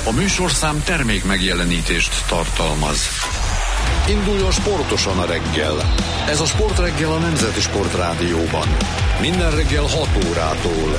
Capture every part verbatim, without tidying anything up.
A műsorszám termék megjelenítést tartalmaz. Induljon sportosan a reggel. Ez a Sportreggel a Nemzeti Sportrádióban. Minden reggel hat órától.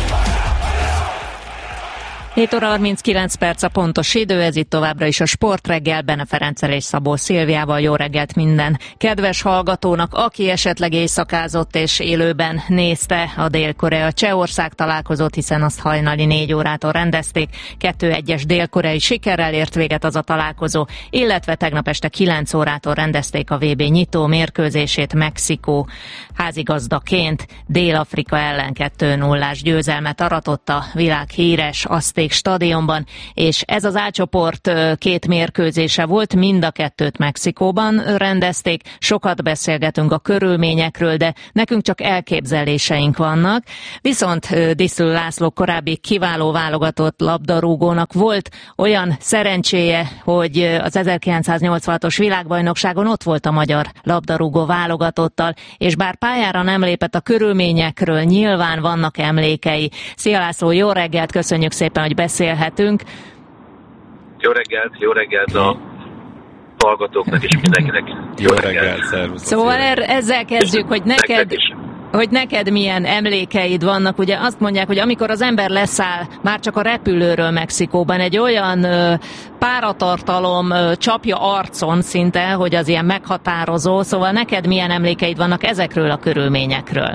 hét óra harminckilenc perc a pontos idő, ez itt továbbra is a Sportreggel, Bene Ferenccel és Szabó Szilviával. Jó reggelt minden kedves hallgatónak, aki esetleg éjszakázott és élőben nézte a Dél-Korea-Csehország találkozót, hiszen azt hajnali négy órától rendezték. kettő egyes dél-koreai sikerrel ért véget az a találkozó, illetve tegnap este kilenc órától rendezték a vé bé nyitó mérkőzését. Mexikó házigazdaként Dél-Afrika ellen kettő nullás győzelmet aratott a világhíres Azték stadionban, és ez az A-csoport két mérkőzése volt, mind a kettőt Mexikóban rendezték. Sokat beszélgetünk a körülményekről, de nekünk csak elképzeléseink vannak. Viszont Diszül László korábbi kiváló válogatott labdarúgónak volt olyan szerencséje, hogy az ezerkilencszáznyolcvanhatos világbajnokságon ott volt a magyar labdarúgó válogatottal, és bár pályára nem lépett, a körülményekről nyilván vannak emlékei. Szia László, jó reggelt, köszönjük szépen, hogy beszélhetünk. Jó reggelt, jó reggelt a hallgatóknak és mindenkinek. Jó, jó reggelt, reggelt, szervusz. Szóval er, ezzel kezdjük, hogy neked, hogy neked milyen emlékeid vannak. Ugye azt mondják, hogy amikor az ember leszáll már csak a repülőről Mexikóban, egy olyan ö, páratartalom ö, csapja arcon szinte, hogy az ilyen meghatározó. Szóval neked milyen emlékeid vannak ezekről a körülményekről?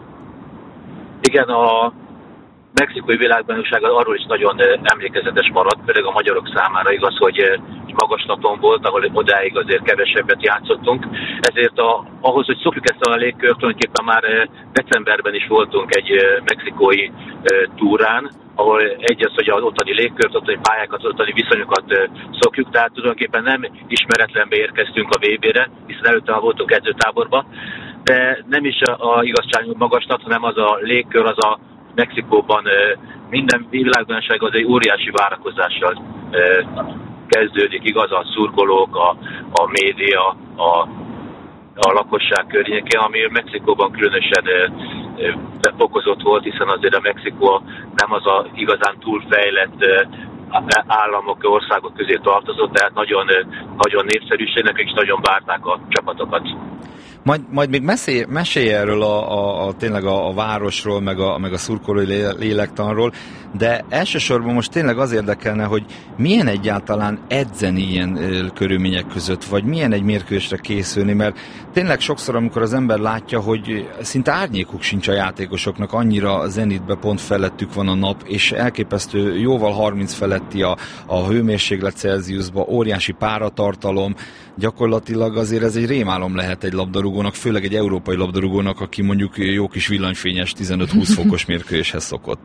Igen, a mexikói világbajnokság arról is nagyon emlékezetes maradt, főleg a magyarok számára. Igaz, hogy magaslaton volt, ahol odáig azért kevesebbet játszottunk. Ezért a, ahhoz, hogy szokjuk ezt a légkört, tulajdonképpen már decemberben is voltunk egy mexikói túrán, ahol egy az, hogy az ottani légkört, ottani pályákat, ottani viszonyokat szokjuk, tehát tulajdonképpen nem ismeretlenbe érkeztünk a vé bére, hiszen előtte már voltunk edzőtáborban, de nem is a, a igazságú magaslat, hanem az a légkör, az a Mexikóban minden világbajnokság az egy óriási várakozással kezdődik, igaz, a szurkolók, a, a média, a, a lakosság környéke, ami Mexikóban különösen fokozott volt, hiszen azért a Mexikó nem az a igazán túlfejlett államok, országok közé tartozott, tehát nagyon, nagyon népszerűségnek, és nagyon várták a csapatokat. Majd, majd még mesélj, mesélj erről a, a, a, tényleg a, a városról, meg a, meg a szurkolói lélektanról, de elsősorban most tényleg az érdekelne, hogy milyen egyáltalán edzeni ilyen ö, körülmények között, vagy milyen egy mérkőzésre készülni, mert tényleg sokszor, amikor az ember látja, hogy szinte árnyékuk sincs a játékosoknak, annyira zenitbe pont felettük van a nap, és elképesztő jóval harminc feletti a, a hőmérséklet Celsiusba, óriási páratartalom, gyakorlatilag azért ez egy rémálom lehet egy labdarúgónak, főleg egy európai labdarúgónak, aki mondjuk jó kis villanyfényes tizenöt-húsz fokos mérkőzéshez szokott.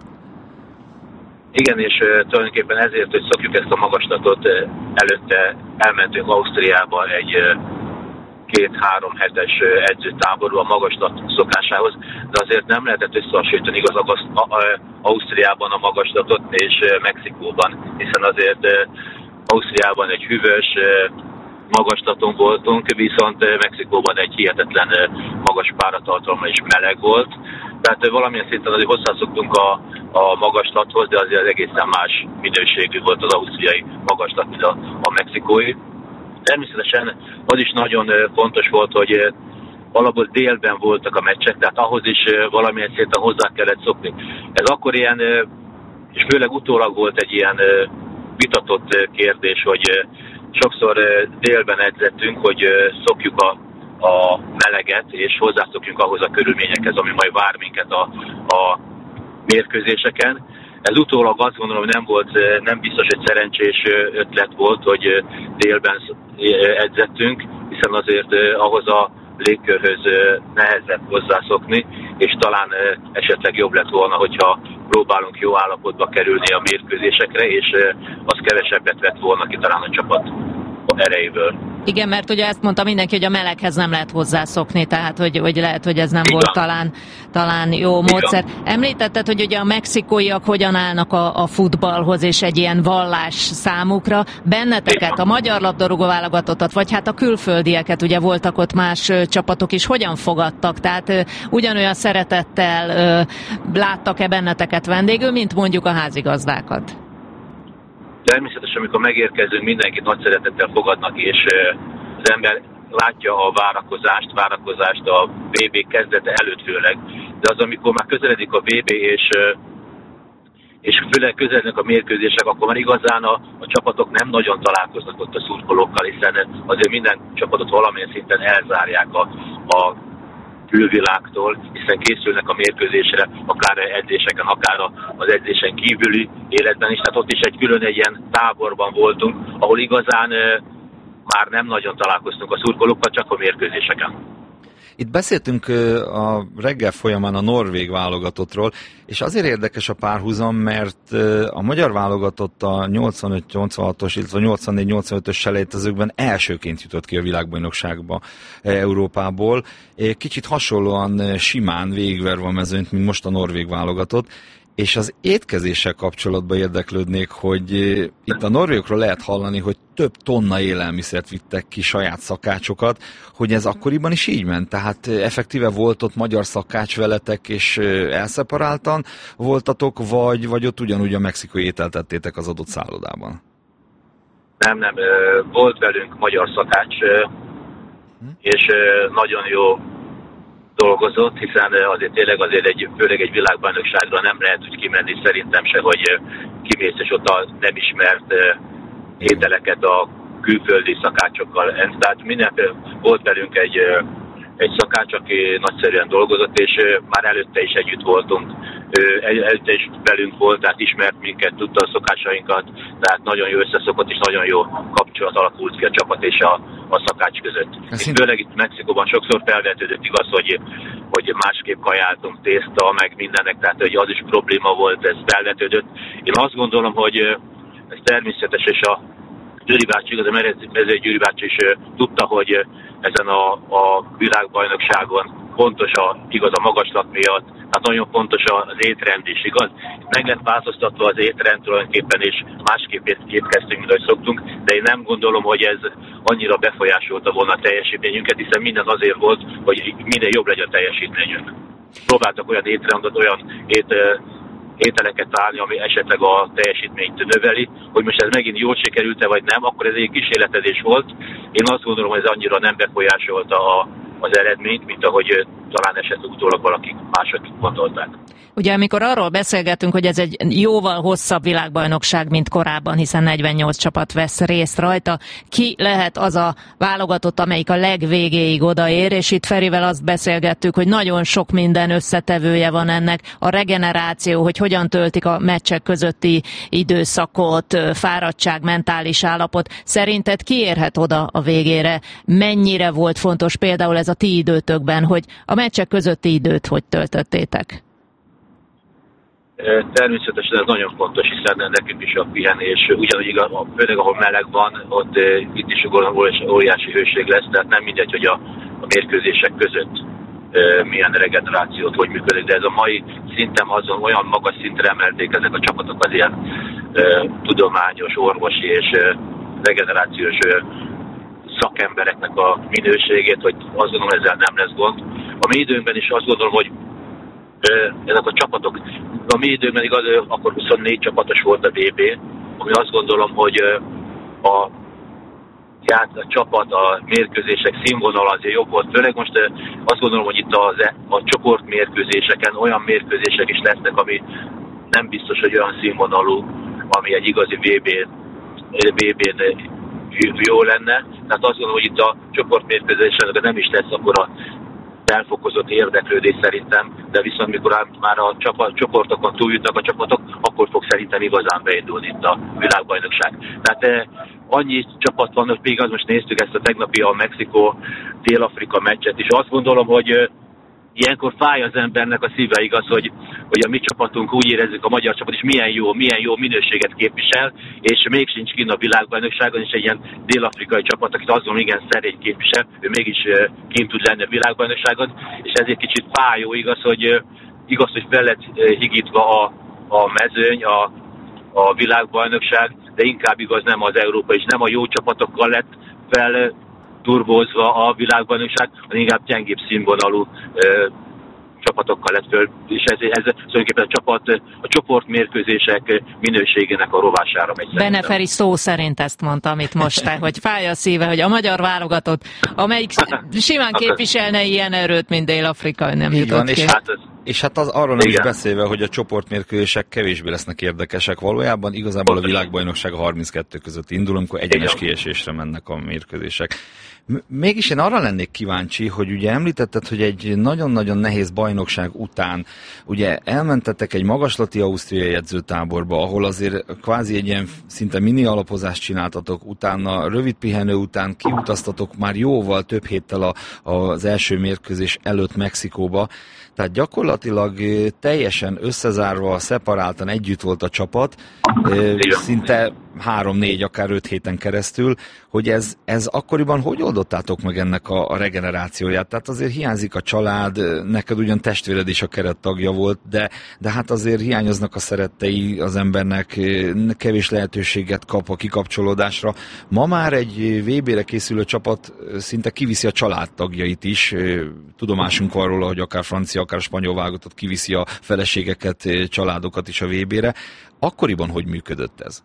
Igen, és uh, tulajdonképpen ezért, hogy szokjuk ezt a magaslatot, uh, előtte elmentünk Ausztriába egy uh, két-három hetes uh, edzőtáború a magaslat szokásához, de azért nem lehetett összehasonlítani igaz a, a, a, Ausztriában a magaslatot és uh, Mexikóban, hiszen azért uh, Ausztriában egy hűvös, uh, magaslaton voltunk, viszont Mexikóban egy hihetetlen magas páratartalma és meleg volt. Tehát valamilyen szinten azért hozzászoktunk a, a magaslathoz, de azért egészen más minőségű volt az ausztriai magaslat, mint a, a mexikói. Természetesen az is nagyon fontos volt, hogy alapból délben voltak a meccsek, tehát ahhoz is valamilyen szinten hozzá kellett szokni. Ez akkor ilyen, és főleg utólag volt egy ilyen vitatott kérdés, hogy sokszor délben edzettünk, hogy szokjuk a, a meleget, és hozzászokjunk ahhoz a körülményekhez, ami majd vár minket a, a mérkőzéseken. Ez utólag azt gondolom, hogy nem volt, nem biztos, hogy szerencsés ötlet volt, hogy délben edzettünk, hiszen azért ahhoz a légkörhöz nehezebb hozzászokni, és talán esetleg jobb lett volna, hogyha próbálunk jó állapotba kerülni a mérkőzésekre, és az kevesebbet vett volna ki talán a csapat erejéből. Igen, mert ugye ezt mondta mindenki, hogy a meleghez nem lehet hozzászokni, tehát hogy, hogy lehet, hogy ez nem Igen. volt talán, talán jó módszer. Igen. Említetted, hogy ugye a mexikóiak hogyan állnak a, a futballhoz, és egy ilyen vallás számukra. Benneteket, Igen. a magyar labdarúgó válogatottat, vagy hát a külföldieket, ugye voltak ott más csapatok is, hogyan fogadtak? Tehát ugyanolyan szeretettel láttak-e benneteket vendégül, mint mondjuk a házigazdákat? természetesen, amikor megérkezünk, mindenkit nagy szeretettel fogadnak, és az ember látja a várakozást, várakozást a vé bé kezdete előtt főleg, de az, amikor már közeledik a vé bé, és, és főleg közelednek a mérkőzések, akkor már igazán a, a csapatok nem nagyon találkoznak ott a szurkolókkal, hiszen azért minden csapatot valamilyen szinten elzárják a, a külvilágtól, hiszen készülnek a mérkőzésre, akár edzéseken, akár az edzésen kívüli életben is. Tehát ott is egy külön egy ilyen táborban voltunk, ahol igazán már nem nagyon találkoztunk a szurkolókkal, csak a mérkőzéseken. Itt beszéltünk a reggel folyamán a norvég válogatottról, és azért érdekes a párhuzam, mert a magyar válogatott a nyolcvanöt nyolcvanhatos, illetve nyolcvannégy nyolcvanötös selejtezőkben elsőként jutott ki a világbajnokságba Európából. Kicsit hasonlóan simán végigverve a mezőnyt, mint most a norvég válogatott. És az étkezéssel kapcsolatban érdeklődnék, hogy itt a norvégokról lehet hallani, hogy több tonna élelmiszert vittek ki, saját szakácsokat, hogy ez akkoriban is így ment. Tehát effektíve volt ott magyar szakács veletek, és elszeparáltan voltatok, vagy, vagy ott ugyanúgy a mexikai ételt ettétek az adott szállodában? Nem, nem. Volt velünk magyar szakács, és nagyon jó dolgozott, hiszen azért tényleg azért egy, főleg egy világbajnokságra nem lehet úgy kimenni szerintem se, hogy kimész és ott a nem ismert ételeket a külföldi szakácsokkal. Tehát mindenféle volt velünk egy, egy szakács, aki nagyszerűen dolgozott, és már előtte is együtt voltunk. Előtte is velünk volt, tehát ismert minket, tudta a szokásainkat, tehát nagyon jó összeszokott, és nagyon jó kapcsolat alakult ki a csapat és a, a szakács között. És főleg itt Mexikóban sokszor felvetődött, igaz, hogy, hogy másképp kajáltunk, tészta, meg mindennek, tehát hogy az is probléma volt, ez felvetődött. Én azt gondolom, hogy ez természetes, és a Gyuri bácsi, igaz, a Mezői Gyuri bácsi is tudta, hogy ezen a, a világbajnokságon fontos a, igaz, a magaslat miatt, hát nagyon fontos az étrend is, igaz? Meg lett változtatva az étrend tulajdonképpen, és másképp étkeztünk, mint ahogy szoktunk, de én nem gondolom, hogy ez annyira befolyásolta volna a teljesítményünket, hiszen minden azért volt, hogy minden jobb legyen a teljesítményünk. Próbáltak olyan étrendet, olyan ét, ételeket találni, ami esetleg a teljesítményt növeli, hogy most ez megint jól sikerült-e vagy nem, akkor ez egy kísérletezés volt. Én azt gondolom, hogy ez annyira nem befolyásolta a az eredményt, mint ahogy talán esetleg utólag valakik mások gondolták. Ugye amikor arról beszélgetünk, hogy ez egy jóval hosszabb világbajnokság, mint korábban, hiszen negyvennyolc csapat vesz részt rajta, ki lehet az a válogatott, amelyik a legvégéig odaér, és itt Ferivel azt beszélgettük, hogy nagyon sok minden összetevője van ennek, a regeneráció, hogy hogyan töltik a meccsek közötti időszakot, fáradtság, mentális állapot. Szerinted ki érhet oda a végére? Mennyire volt fontos például ez a ti időtökben, hogy a meccsek közötti időt hogy töltöttétek? Természetesen ez nagyon fontos, hiszen nekünk is a pihenés, ugyanúgy főleg ahol meleg van, ott itt is óriási hőség lesz, tehát nem mindegy, hogy a, a mérkőzések között milyen regenerációt, hogy működik, de ez a mai szinten azon olyan magas szintre emelték ezek a csapatok az ilyen e, tudományos, orvosi és e, regenerációs e, szakembereknek a minőségét, hogy azt gondolom, ezzel nem lesz gond. A mi időnkben is azt gondolom, hogy ezek a csapatok, a mi időkben igaz, akkor huszonnégy csapatos volt a vé bé, ami azt gondolom, hogy a, ját, a csapat, a mérkőzések színvonal azért jobb volt. Főleg most azt gondolom, hogy itt az, a csoportmérkőzéseken olyan mérkőzések is lesznek, ami nem biztos, hogy olyan színvonalú, ami egy igazi vé bén, vé bén jó lenne. Tehát azt gondolom, hogy itt a csoportmérkőzéseken nem is lesz akkor a elfokozott érdeklődés szerintem, de viszont mikor már a csapat, csoportokon túljutnak a csapatok, akkor fog szerintem igazán beindulni itt a világbajnokság. Tehát eh, annyi csapat van, hogy még az most néztük ezt a tegnapi a Mexikó-Dél-Afrika meccset, és azt gondolom, hogy eh, ilyenkor fáj az embernek a szíve, igaz, hogy, hogy a mi csapatunk úgy érezzük, a magyar csapat is milyen jó, milyen jó minőséget képvisel, és még sincs kint a világbajnokságon, és egy ilyen dél-afrikai csapat, akit azt mondom, igen, szerény képvisel, ő mégis kint tud lenni a világbajnokságon, és ezért kicsit fájó, igaz, hogy igaz, hogy fel lett higítva a, a mezőny, a, a világbajnokság, de inkább igaz nem az Európa, és nem a jó csapatokkal lett fel turbózva a világbajnokság, hanem inkább gyengébb színvonalú ö, csapatokkal lett föl, és ez, ez tulajdonképpen a csapat, a csoportmérkőzések minőségének a rovására megy. Bene Feri szó szerint ezt mondta, amit most te, hogy fáj a szíve, hogy a magyar válogatott, amelyik simán képviselne ilyen erőt, mint Dél-Afrika, nem jutott van, ki. És hát, és hát az arról nem is beszélve, hogy a csoportmérkőzések kevésbé lesznek érdekesek. Valójában igazából a világbajnokság a harminckettő között indul, amikor egyenes kiesésre mennek a mérkőzések. Mégis én arra lennék kíváncsi, hogy ugye említetted, hogy egy nagyon-nagyon nehéz bajnokság után ugye elmentetek egy magaslati ausztriai edzőtáborba, ahol azért kvázi egy ilyen szinte mini alapozást csináltatok, utána rövid pihenő után kiutaztatok már jóval több héttel a, az első mérkőzés előtt Mexikóba. Tehát gyakorlatilag teljesen összezárva, szeparáltan együtt volt a csapat, szinte három-négy, akár öt héten keresztül, hogy ez, ez akkoriban hogy oldottátok meg ennek a, a regenerációját? Tehát azért hiányzik a család, neked ugyan testvéred is a kerettagja volt, de, de hát azért hiányoznak a szerettei az embernek, kevés lehetőséget kap a kikapcsolódásra. Ma már egy vé bé-re készülő csapat szinte kiviszi a családtagjait is, tudomásunk van róla, hogy akár francia, akár spanyol válogatott kiviszi a feleségeket, családokat is a vé bé-re. Akkoriban hogy működött ez?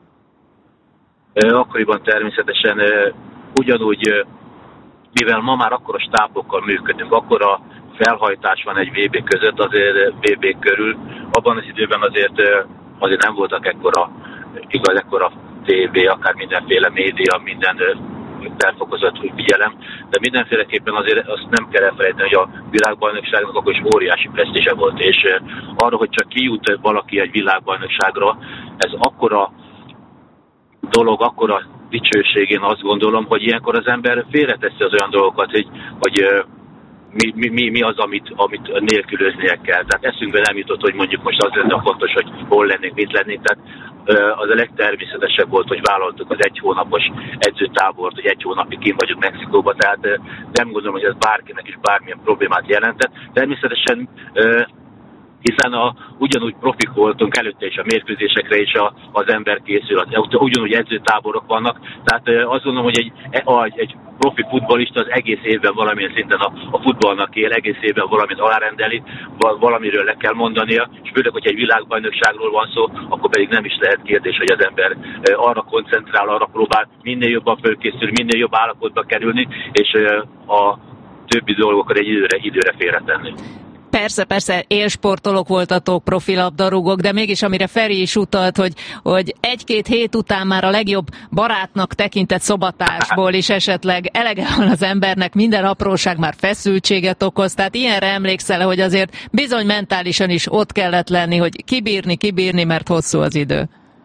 Akkoriban természetesen ugyanúgy, mivel ma már akkora stábokkal működünk, akkora felhajtás van egy vé bé között, azért vé bé körül, abban az időben azért, azért nem voltak ekkora, igaz, ekkora té vé, akár mindenféle média, minden felfokozott figyelem, de mindenféleképpen azért azt nem kell elfelejteni, hogy a világbajnokságnak akkor is óriási presztízse volt, és arra, hogy csak kijut valaki egy világbajnokságra, ez akkora dolog, akkora dicsőség, én azt gondolom, hogy ilyenkor az ember félreteszi az olyan dolgokat, hogy, hogy mi, mi, mi, mi az, amit, amit nélkülöznie kell. Tehát eszünkbe nem jutott, hogy mondjuk most az lenne fontos, hogy hol lennénk, mit lennénk. Tehát az a legtermészetesebb volt, hogy vállaltuk az egy hónapos edzőtábort, hogy egy hónapig kint vagyunk Mexikóba, tehát nem gondolom, hogy ez bárkinek is bármilyen problémát jelentett. Természetesen hiszen a, ugyanúgy profik voltunk előtte is a mérkőzésekre, és a, az ember készül, az, ugyanúgy edzőtáborok vannak, tehát azt gondolom, hogy egy, egy profi futballista az egész évben valamilyen szinten a, a futballnak él, egész évben valamit alárendeli, valamiről le kell mondania, és főleg, hogy egy világbajnokságról van szó, akkor pedig nem is lehet kérdés, hogy az ember arra koncentrál, arra próbál minél jobban fölkészülni, minél jobb állapotba kerülni, és a többi dolgokat egy időre, időre félretenni. Persze, persze, élsportolók voltatok, profilabdarúgók, de mégis amire Feri is utalt, hogy, hogy egy-két hét után már a legjobb barátnak tekintett szobatársból is esetleg elege van az embernek, minden apróság már feszültséget okoz, tehát ilyenre emlékszel, hogy azért bizony mentálisan is ott kellett lenni, hogy kibírni, kibírni, mert hosszú az idő.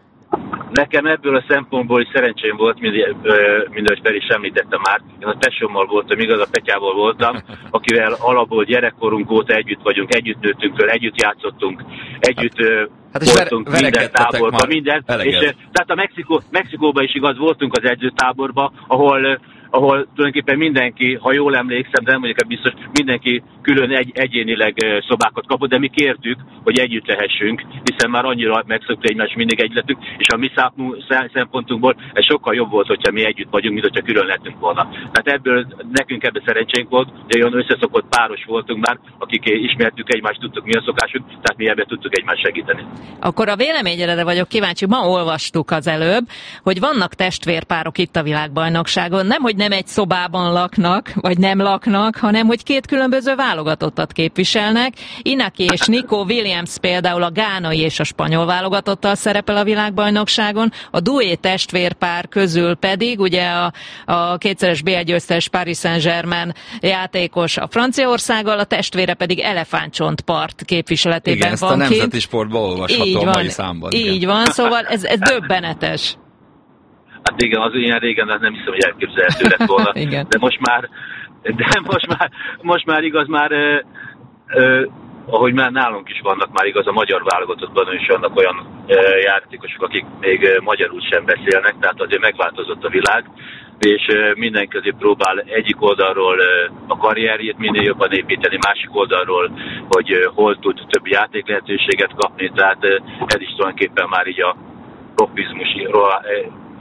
Nekem ebből a szempontból is szerencsém volt, mind, mind ahogy Feri is említette már. Én a tesómmal voltam, igaz, a Petyával voltam, akivel alapból gyerekkorunk óta együtt vagyunk, együtt nőttünk föl, együtt játszottunk, együtt hát voltunk ver- minden táborban, minden. És, tehát a Mexikó, Mexikóban is igaz, voltunk az edzőtáborban, ahol ahol tulajdonképpen mindenki, ha jól emlékszem, de nem mondjuk biztos, mindenki külön egy, egyénileg szobákat kapott, de mi kértük, hogy együtt lehessünk, hiszen már annyira megszoktuk egymást, mindig együtt lettünk, és a mi szempontunkból ez sokkal jobb volt, hogyha mi együtt vagyunk, mint hogyha külön lettünk volna. Tehát ebből nekünk ebben szerencsénk volt, hogy olyan összeszokott páros voltunk már, akik ismertük egymást, tudtuk mi a szokásunk, tehát mi ebben tudtuk egymást segíteni. Akkor a véleményedre vagyok kíváncsi, ma olvastuk az előbb, hogy vannak testvérpárok itt a világbajnokságon, nem, hogy nem egy szobában laknak, vagy nem laknak, hanem hogy két különböző válogatottat képviselnek. Inaki és Nico Williams például a gánai és a spanyol válogatottal szerepel a világbajnokságon, a Doué testvérpár közül pedig ugye a, a kétszeres bé egy győztes Paris Saint-Germain játékos a Franciaországgal, a testvére pedig elefántcsontpart képviseletében igen, van kint. Igen, ezt a nemzeti sportban olvasható a mai számban. Így igen. Van, szóval ez, ez döbbenetes. Hát igen, az ilyen régen nem hiszem, hogy elképzelhető lett volna, de most már, de most már, most már igaz, már, ö, ö, ahogy már nálunk is vannak már igaz, a magyar válogatottban is vannak olyan ö, játékosok, akik még ö, magyarul sem beszélnek, tehát azért megváltozott a világ, és ö, mindenki próbál egyik oldalról ö, a karrierjét minél jobban építeni, másik oldalról, hogy ö, hol tud több játék lehetőséget kapni, tehát ö, ez is tulajdonképpen már így a profizmus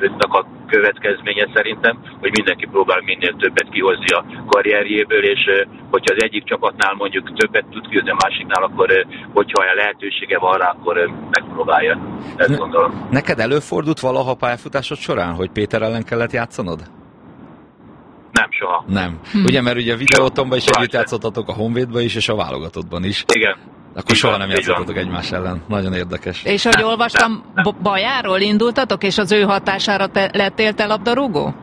a következménye szerintem, hogy mindenki próbál minél többet kihozni a karrierjéből, és hogyha az egyik csapatnál mondjuk többet tud kihozni a másiknál, akkor hogyha olyan lehetősége van rá, akkor megpróbálja. Ezt ne, gondolom. Neked előfordult valaha pályafutásod során, hogy Péter ellen kellett játszanod? Nem, soha. Nem. Hm. Ugye, mert ugye a Videótonban is együtt játszottatok, a Honvédban is, és a válogatottban is. Igen. Akkor soha nem játszottatok egymás ellen. Nagyon érdekes. És ahogy olvastam, Bajáról indultatok, és az ő hatására te lettél te labdarúgó?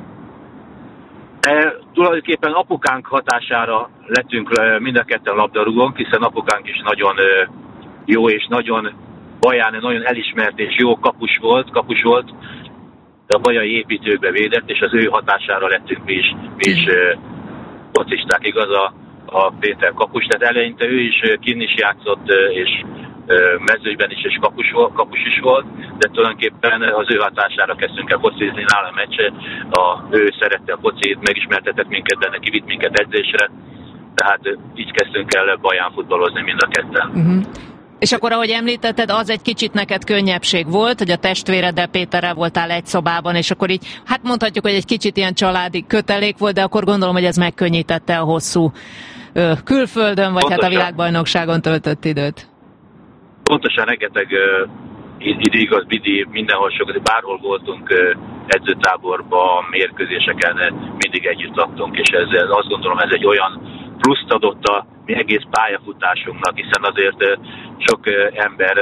E, tulajdonképpen apukánk hatására lettünk mind a ketten labdarúgónk, hiszen apukánk is nagyon jó és nagyon Baján nagyon elismert és jó kapus volt, kapus volt, de a bajai építőkbe védett, és az ő hatására lettünk mi is, mi is focisták, igaz, a, a Péter kapus. Tehát eleinte ő is kinn is játszott, és mezőnyben is, és kapus, kapus is volt, de tulajdonképpen az ő hatására kezdtünk el focizni nála a meccse. A, ő szerette a focit, megismertetett minket, benne kivitt minket edzésre, tehát így kezdtünk el Baján futballozni mind a ketten. Uh-huh. És akkor, ahogy említetted, az egy kicsit neked könnyebbség volt, hogy a testvéreddel, Péterrel voltál egy szobában, és akkor így, hát mondhatjuk, hogy egy kicsit ilyen családi kötelék volt, de akkor gondolom, hogy ez megkönnyítette a hosszú ö, külföldön, vagy Pontosan. Hát a világbajnokságon töltött időt. Pontosan, rengeteg uh, idő igaz, Bidi, mindenhol sokat, bárhol voltunk uh, edzőtáborban, mérkőzéseken, mindig együtt laktunk, és ez, ez, azt gondolom, ez egy olyan pluszt adott a mi egész pályafutásunknak, hiszen azért uh, sok uh, ember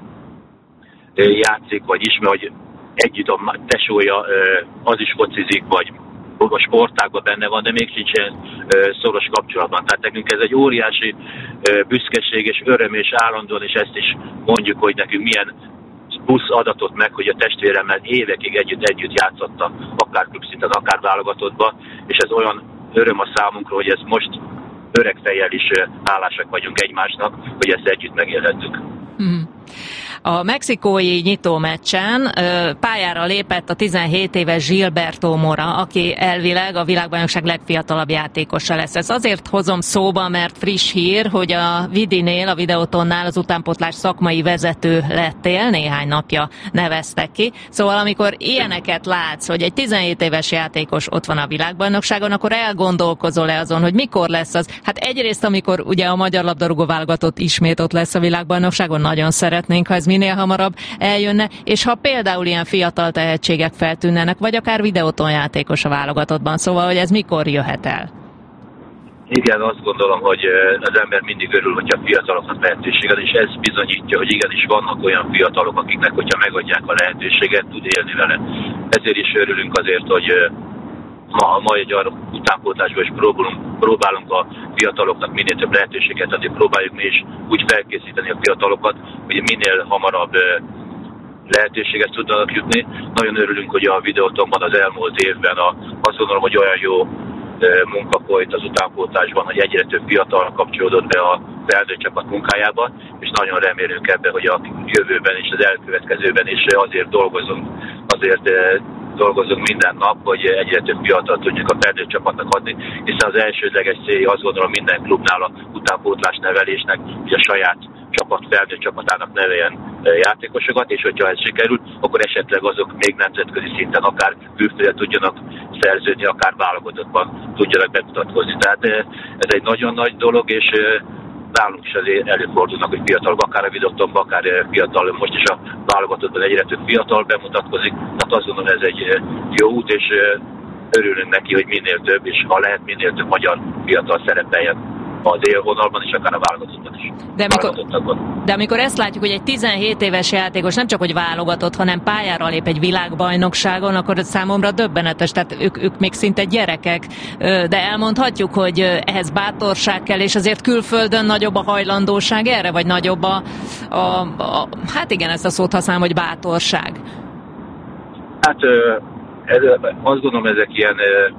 uh, játszik, vagy ismer, hogy együtt a tesója uh, az is focizik, vagy a sportágban benne van, de még sincsen uh, szoros kapcsolatban. Tehát nekünk ez egy óriási uh, büszkeség és öröm, és állandóan, és ezt is mondjuk, hogy nekünk milyen plusz adatot meg, hogy a testvéremmel évekig együtt együtt játszottak, akár klubszinten, akár válogatottban, és ez olyan öröm a számunkra, hogy ez most öreg fejjel is hálásak vagyunk egymásnak, hogy ezt együtt megélhettük. Mm. A mexikói nyitómeccsen pályára lépett a tizenhét éves Gilberto Mora, aki elvileg a világbajnokság legfiatalabb játékosa lesz. Ezt azért hozom szóba, mert friss hír, hogy a Vidinél, a Videótonnál az utánpótlás szakmai vezető lettél, néhány napja neveztek ki. Szóval amikor ilyeneket látsz, hogy egy tizenhét éves játékos ott van a világbajnokságon, akkor elgondolkozol-e azon, hogy mikor lesz az? Hát egyrészt, amikor ugye a magyar labdarúgó válogatott ismét ott lesz a világbajnokságon, nagyon szeretnénk, ha ez minél hamarabb eljönne, és ha például ilyen fiatal tehetségek feltűnnenek, vagy akár Videóton játékos a válogatottban, szóval, hogy ez mikor jöhet el? Igen, azt gondolom, hogy az ember mindig örül, hogyha fiataloknak lehetőséget, és ez bizonyítja, hogy igenis vannak olyan fiatalok, akiknek, hogyha megadják a lehetőséget, tud élni vele. Ezért is örülünk azért, hogy ma a magyar utánpótlásban is próbálunk, próbálunk a fiataloknak minél több lehetőséget adni, próbáljuk mi is úgy felkészíteni a fiatalokat, hogy minél hamarabb lehetőséget tudnak jutni. Nagyon örülünk, hogy a Videótonban az elmúlt évben a, azt gondolom, hogy olyan jó munka folyt az utánpótlásban, hogy egyre több fiatal kapcsolódott be a felnőtt csapat munkájába, és nagyon remélünk ebben, hogy a jövőben és az elkövetkezőben is azért dolgozunk, azért dolgozunk minden nap, hogy egyre több fiatal tudjuk a felnőtt csapatnak adni, hiszen az elsődleges célja, azt gondolom, minden klubnál a utánpótlás nevelésnek, hogy a saját csapat, felnőtt csapatának neveljen játékosokat, és hogyha ez sikerül, akkor esetleg azok még nemzetközi szinten akár külföldre tudjanak szerződni, akár válogatottban tudjanak bemutatkozni. Tehát ez egy nagyon nagy dolog, és nálunk is azért előfordulnak, hogy fiatalok, akár a Videótonban, akár fiatal, most is a válogatottban egyre több fiatal bemutatkozik. Tehát azt gondolom, ez egy jó út, és örülünk neki, hogy minél több, és ha lehet, minél több magyar fiatal szerepeljen az élvonalban is, akár a válogatottban is. De amikor, de amikor ezt látjuk, hogy egy tizenhét éves játékos nem csak hogy válogatott, hanem pályára lép egy világbajnokságon, akkor számomra döbbenetes, tehát ők, ők még szinte gyerekek, de elmondhatjuk, hogy ehhez bátorság kell, és azért külföldön nagyobb a hajlandóság erre, vagy nagyobb a, a, a hát igen, ezt a szót használom, hogy bátorság. Hát ez, azt gondolom, ezek ilyen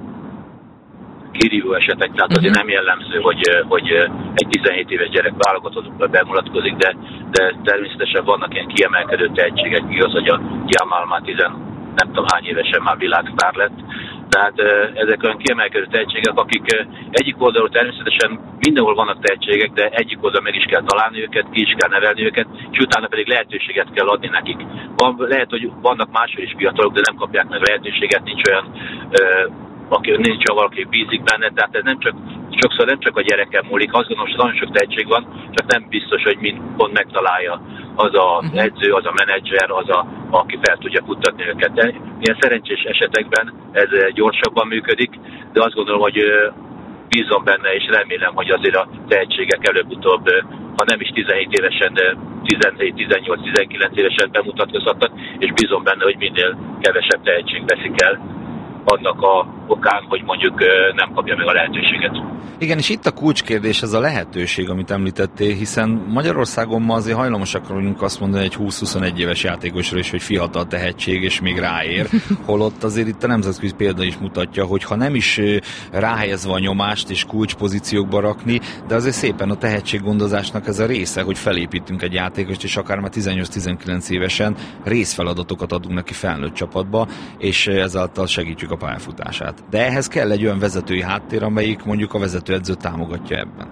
kirívó esetek, tehát uh-huh. azért nem jellemző, hogy, hogy egy tizenhét éves gyerek válogatottban bemutatkozik, de, de természetesen vannak ilyen kiemelkedő tehetségek, igaz, hogy a Jamal már tizen, nem tudom hány évesen már világsztár lett, Tehát ezek olyan kiemelkedő tehetségek, akik egyik oldalról természetesen mindenhol vannak tehetségek, de egyik oldalon meg is kell találni őket, ki is kell nevelni őket, és utána pedig lehetőséget kell adni nekik. Van, lehet, hogy vannak máshol is fiatalok, de nem kapják meg lehetőséget, nincs olyan, aki, nincs olyan valaki bízik benne, tehát ez nem csak, sokszor nem csak a gyereken múlik, azt gondolom, hogy nagyon sok tehetség van, csak nem biztos, hogy mind pont megtalálja az az edző, az a menedzser, az, a, aki fel tudja futtatni őket. De ilyen szerencsés esetekben ez gyorsabban működik, de azt gondolom, hogy bízom benne, és remélem, hogy azért a tehetségek előbb-utóbb, ha nem is tizenhét évesen, de tizenhét, tizennyolc, tizenkilenc évesen bemutatkozhatnak, és bízom benne, hogy minél kevesebb tehetség veszik el annak a okán, hogy mondjuk nem kapja meg a lehetőséget. Igen, és itt a kulcskérdés, ez a lehetőség, amit említettél, hiszen Magyarországon ma azért hajlamosak vagyunk azt mondani egy húsz-huszonegy éves játékosra is, hogy fiatal tehetség, és még ráér, holott azért itt a nemzetközi példa is mutatja, hogy ha nem is ráhelyezve a nyomást és kulcspozíciókba rakni, de azért szépen a tehetséggondozásnak ez a része, hogy felépítünk egy játékost, és akár már tizennyolc-tizenkilenc évesen részfeladatokat adunk neki felnőtt csapatba, és ezáltal segítjük a pályafutását. De ehhez kell egy olyan vezetői háttér, amelyik mondjuk a vezetőedző támogatja ebben.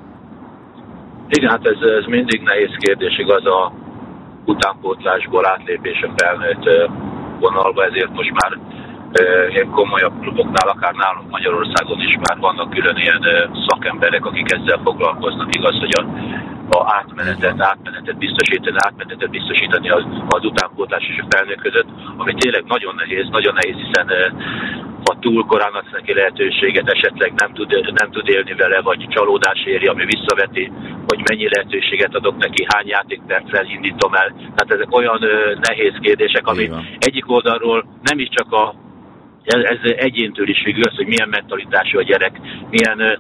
Igen, hát ez, ez mindig nehéz kérdés, igaz, a utánpótlásból átlépés a felnőtt vonalba, ezért most már ilyen komolyabb kluboknál, akár nálunk Magyarországon is már vannak külön ilyen szakemberek, akik ezzel foglalkoznak, igaz, hogy a, a átmenetet, átmenetet biztosítani, átmenetet biztosítani az, az utánpótlás és a felnőtt között, ami tényleg nagyon nehéz, nagyon nehéz, hiszen ha túl korán adsz neki lehetőséget, esetleg nem tud, nem tud élni vele, vagy csalódás éri, ami visszaveti, hogy mennyi lehetőséget adok neki, hány játékperccel indítom el. Tehát ezek olyan ö, nehéz kérdések, ami egyik oldalról nem is csak a ez, ez egyéntől is függ az, hogy milyen mentalitású a gyerek, milyen ö,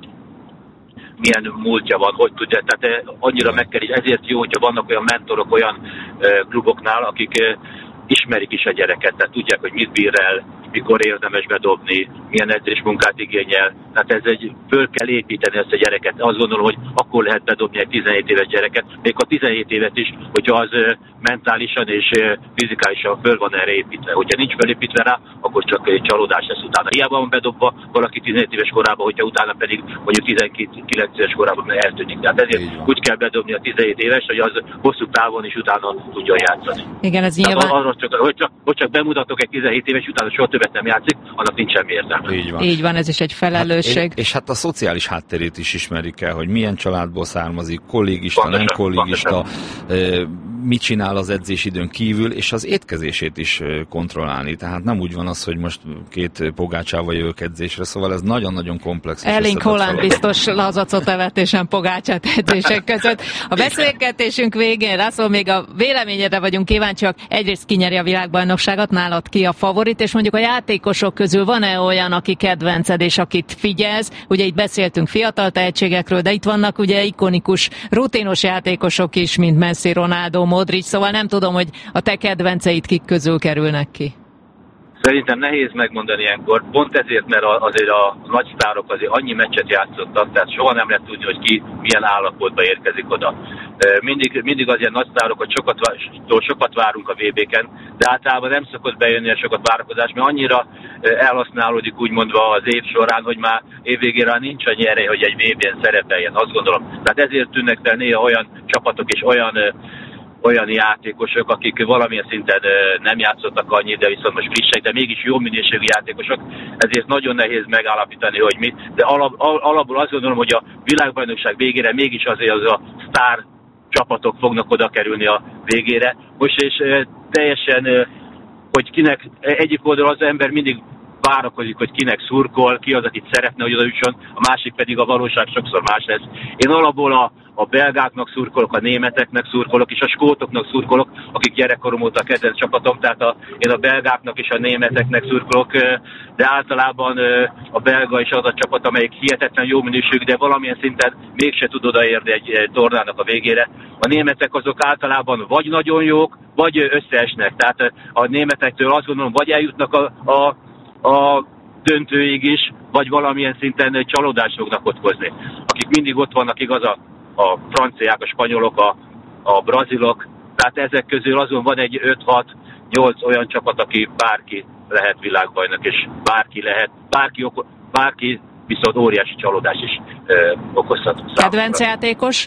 milyen múltja van, hogy tudja, tehát annyira meg kell, ezért jó, hogyha vannak olyan mentorok olyan ö, kluboknál, akik ö, ismerik is a gyereket, tehát tudják, hogy mit bír el, mikor érdemes bedobni, milyen edzésmunkát igényel. Tehát ez egy, föl kell építeni ezt a gyereket. Azt gondolom, hogy akkor lehet bedobni egy tizenhét éves gyereket, még a tizenhét évet is, hogyha az mentálisan és fizikálisan föl van erre építve. Hogyha nincs felépítve rá, akkor csak egy csalódás lesz utána. Hiába van bedobva valaki tizenhét éves korában, hogyha utána pedig mondjuk tizenkilenc éves korában eltűnik. Tehát ezért úgy kell bedobni a tizenhét éves, hogy az hosszú távon is utána tudjon játszani. Igen, ez nyilván... Arra csak, hogy, csak, hogy csak bemutatok egy tizenhét éves, utána soha többet nem játszik, annak nincs semmi értelme. Így van. Így van, ez is egy felelősség. Hát, és hát a szociális hátterét is ismerik el, hogy milyen családból származik, kollégista, pontosan, nem kollégista, pontosan. Mit csinál az edzésidőn kívül, és az étkezését is kontrollálni. Tehát nem úgy van az, hogy most két pogácsával jövök edzésre, szóval ez nagyon-nagyon komplex. Erling Haaland biztos lazacot evett, és nem pogácsát edzések között. A beszélgetésünk végén, László, még a véleményedre vagyunk kíváncsiak. Egyrészt kinyeri a világbajnokságot, nálad ki a favorit, és mondjuk a játékosok közül van-e olyan, aki kedvenced, és akit figyelsz? Ugye itt beszéltünk fiatal tehetségekről, de itt vannak ugye ikonikus, rutinos játékosok is, mint Messi, Ronaldo, Modric, szóval nem tudom, hogy a te kedvenceid kik közül kerülnek ki. Szerintem nehéz megmondani ilyenkor, pont ezért, mert azért a nagy sztárok azért annyi meccset játszottak, tehát soha nem lehet tudni, hogy ki milyen állapotba érkezik oda. Mindig, mindig az ilyen nagy sztárok, hogy sokat, sokat várunk a vé béken, de általában nem szokott bejönni a sokat várakozás, mert annyira elhasználódik úgymondva az év során, hogy már évvégére nincs annyi ereje, hogy egy vé bén szerepeljen, azt gondolom. Tehát ezért tűnnek fel néha olyan csapatok és olyan olyan játékosok, akik valamilyen szinten nem játszottak annyit, de viszont most frissek, de mégis jó minőségű játékosok, ezért nagyon nehéz megállapítani, hogy mi. De alap, alapból azt gondolom, hogy a világbajnokság végére mégis azért az a sztár csapatok fognak oda kerülni a végére. Most és teljesen, hogy kinek egyik oldal az ember mindig várakozik, hogy kinek szurkol, ki az, akit szeretne, hogy oda jusson, a másik pedig a valóság sokszor más lesz. Én alapból a, a belgáknak szurkolok, a németeknek szurkolok, és a skótoknak szurkolok, akik gyerekkorom óta kedvenc csapatom, tehát a, én a belgáknak és a németeknek szurkolok, de általában a belga is az a csapat, amelyik hihetetlen jó minőségű, de valamilyen szinten mégse tud odaérni egy, egy tornának a végére. A németek azok általában vagy nagyon jók, vagy összeesnek. Tehát a németektől azt gondolom, vagy eljutnak a, a a döntőig is, vagy valamilyen szinten csalódást fognak okozni. Akik mindig ott vannak, igaz, a, a franciák, a spanyolok, a, a brazilok, tehát ezek közül azon van egy öt-hat nyolc olyan csapat, aki bárki lehet világbajnok, és bárki lehet, bárki, oko, bárki viszont óriási csalódás is ö, okozhat. Kedvenc játékos?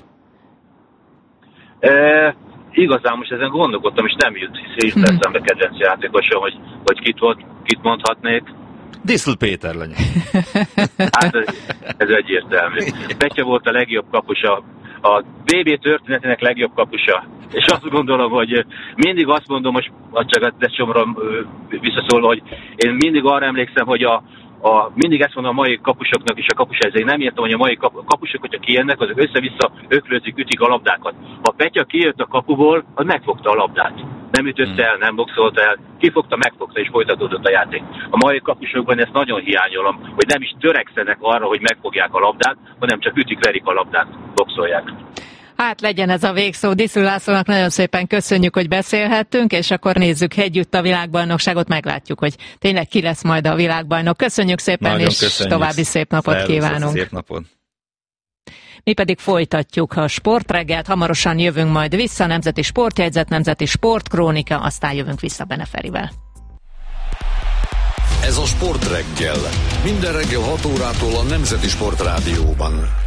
E, igazán most ezen gondolkodtam, és nem jut hisz eszembe kedvenc játékosom, hogy, hogy kit, kit mondhatnék. Diszl Péter legyen. Hát ez, ez egyértelmű. Petya volt a legjobb kapusa, a bé bé történetének legjobb kapusa. És azt gondolom, hogy mindig azt mondom, most csak a tesomra visszaszólva, hogy én mindig arra emlékszem, hogy a, a, mindig ezt mondom a mai kapusoknak és a kapusedzők. Nem értem, hogy a mai kapusok, hogyha kijönnek, azok össze-vissza öklözik, ütik a labdákat. Ha Petya kijött a kapuból, az megfogta a labdát. Nem ütötte el, nem boxolta el, kifogta, megfogta és folytatódott a játék. A mai kapusokban ezt nagyon hiányolom, hogy nem is törekszenek arra, hogy megfogják a labdát, hanem csak ütik-verik a labdát, boxolják. Hát legyen ez a végszó. Diszl Lászlónak nagyon szépen köszönjük, hogy beszélhettünk, és akkor nézzük együtt a világbajnokságot, meglátjuk, hogy tényleg ki lesz majd a világbajnok. Köszönjük szépen, nagyon és köszönjük. További szép napot Szervusz, kívánunk. Szép napot. Mi pedig folytatjuk a sportreggelt, hamarosan jövünk majd vissza, Nemzeti Sportjegyzet, Nemzeti Sportkrónika, aztán jövünk vissza Bene Ferivel. Ez a Sportreggel. Minden reggel hat órától a Nemzeti Sportrádióban.